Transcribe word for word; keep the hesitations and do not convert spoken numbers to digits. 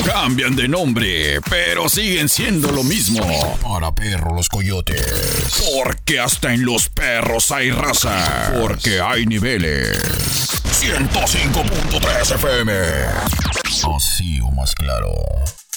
Cambian de nombre, pero siguen siendo lo mismo. Para perro los coyotes. Porque hasta en los perros hay raza. Porque hay niveles. ciento cinco punto tres F M. Así o más claro.